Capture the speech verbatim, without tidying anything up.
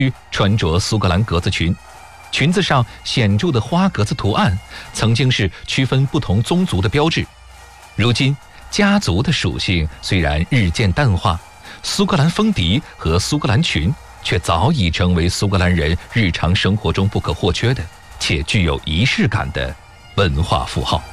穿着苏格兰格子裙，裙子上显著的花格子图案曾经是区分不同宗族的标志。如今，家族的属性虽然日渐淡化，苏格兰风笛和苏格兰裙却早已成为苏格兰人日常生活中不可或缺的且具有仪式感的文化符号。